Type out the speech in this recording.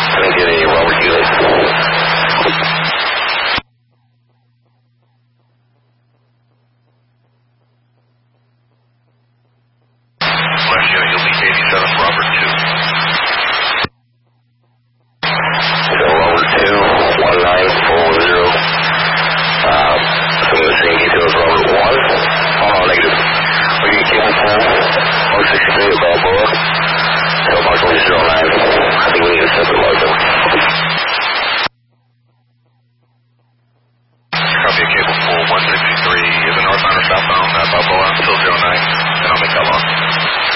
Can I get a Robert Julie? Left unit, you'll be 87, Robert 2. So Robert 2, 1940. Some of the same details, Robert 1. Oh, no, negative. We can keep it 163 at Balboa. So approximately 09. I think we need a separate logo. Copy of cable full 163. Is it northbound or southbound? Balboa until 09. And I'll make that long.